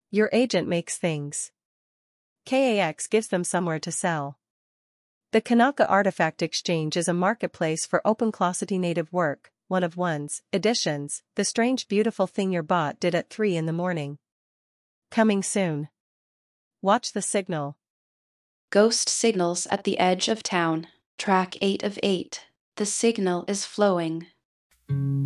Your agent makes things. KAX gives them somewhere to sell. The Kanaka Artifact Exchange is a marketplace for OpenClossity native work, one of one's editions, the strange beautiful thing your bot did at 3 in the morning. Coming soon. Watch the signal. Ghost signals at the edge of town. Track 8 of 8. The signal is flowing.